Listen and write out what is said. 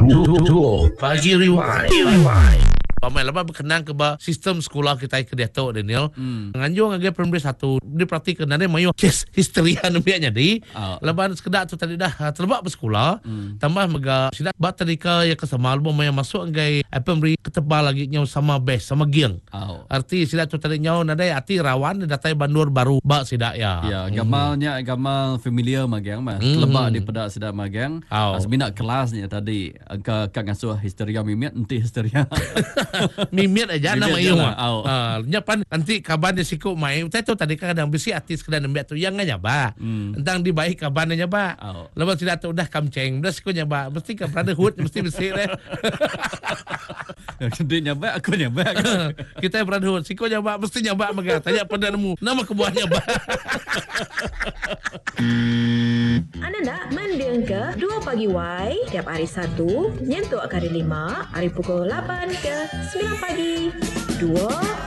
Pagi Rewind. Pamai lepas berkenang ke sistem sekolah kita ke Datuk Daniel. Nganjung agak primary 1 diperhatikan dan mayo kes histeria nabiaknya di. Lepas sekedar tu tadi dah terlebak bersekolah. Tambah mega sidak bat tadika ya kesama album yang masuk agak primary ketebal lagi nyau sama best sama giang. Arti sidak tu tadi nyau nadai arti rawan datai bandur baru bak sidak ya. Ya, gamal familiar magang mah. Terlebak di pedak sidak magang. Seminat kelasnya tadi angka ngasuh histeria mimit enti histeria. Mimit aja nama iyo mah. Nyapan nanti kaban dia sikuk main. Saya tahu tadi kadang besi artis kedai nembak tu yang nyaba. Entang di baik kabannya nyaba. Lepas tidak tahu dah kamceng. Dah sikuk nyaba. Mesti ke brotherhood mesti besi deh. Dia nyaba aku nyaba. Kita brotherhood sikuk nyaba mesti nyaba maga. Tanya pada nemu nama kebuah nyaba. Anda nak mendengar ke 2 Pagi Y tiap hari Sabtu nyentuh hari 5 hari pukul 8 ke 9 pagi. 2